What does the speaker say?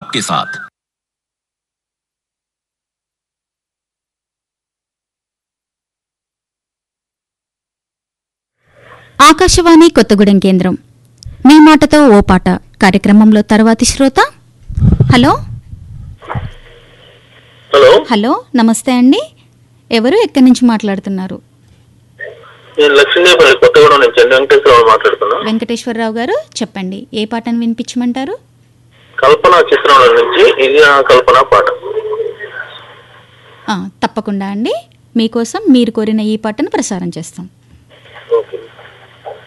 के साथ। ఆకాశవాణి కొత్తగూడెం కేంద్రం మీ మాటతో ఓ పాట కార్యక్రమంలో తర్వాతి శ్రోత. హలో హలో హలో నమస్తే అండి. ఎవరు ఎక్కడి నుంచి మాట్లాడుతున్నారు? నేను లక్ష్మీదేవపల్లి కొత్తగూడెం నుంచి వెంకటేశ్వరరావు మాట్లాడుతున్నా. వెంకటేశ్వరరావు గారు చెప్పండి, ఏ పాటను వినిపించమంటారు? కల్పన చిత్రంలో నుంచి ఇది నా కల్పన పాట. తప్పకుండా అండి, మీకోసం మీరు కోరిన ఈ పాటను ప్రసారం చేస్తాం.